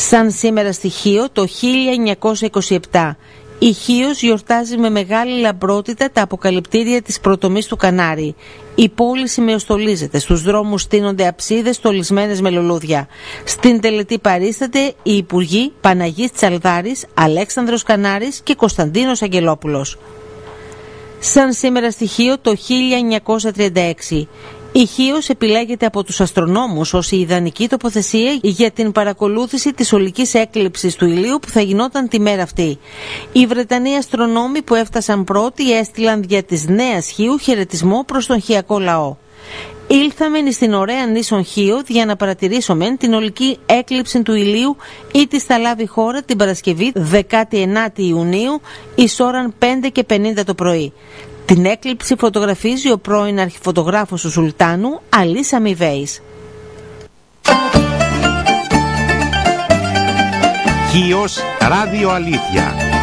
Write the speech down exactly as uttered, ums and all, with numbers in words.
Σαν σήμερα στη Χίο το χίλια εννιακόσια είκοσι επτά. Η Χίος γιορτάζει με μεγάλη λαμπρότητα τα αποκαλυπτήρια της πρωτομής του Κανάρη. Η πόλη σημεοστολίζεται, στους δρόμους στείνονται αψίδες στολισμένες με λουλούδια. Στην τελετή παρίσταται οι υπουργοί Παναγής Τσαλδάρης, Αλέξανδρος Κανάρης και Κωνσταντίνος Αγγελόπουλος. Σαν σήμερα στη Χίο το χίλια εννιακόσια τριάντα έξι. Η Χίος επιλέγεται από τους αστρονόμους ως η ιδανική τοποθεσία για την παρακολούθηση της ολικής έκλειψης του ηλίου που θα γινόταν τη μέρα αυτή. Οι Βρετανοί αστρονόμοι που έφτασαν πρώτοι έστειλαν δια της Νέας Χίου χαιρετισμό προς τον χιακό λαό. Ήλθαμεν στην ωραία νήσον Χίο για να παρατηρήσομεν την ολική έκλειψη του ηλίου ή της θα λάβει χώρα την Παρασκευή δεκάτη ενάτη Ιουνίου εις ώραν πέντε και πενήντα το πρωί. Την έκλειψη φωτογραφίζει ο πρώην αρχιφωτογράφος του Σουλτάνου, Αλής Αμιβέης. Χίος Ράδιο Αλήθεια.